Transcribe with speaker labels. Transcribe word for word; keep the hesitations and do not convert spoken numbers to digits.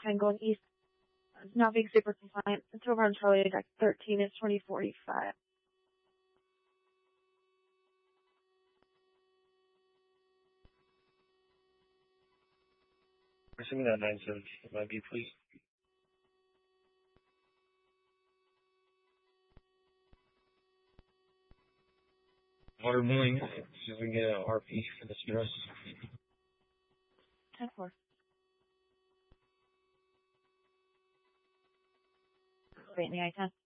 Speaker 1: ten going east. It's not being super compliant. It's over on Charlie Deck thirteen. It's twenty forty-five.
Speaker 2: Assuming that nine seven might be, please. Water boiling. See if we can get an R P for this address.
Speaker 1: ten four. Wait in the I ten.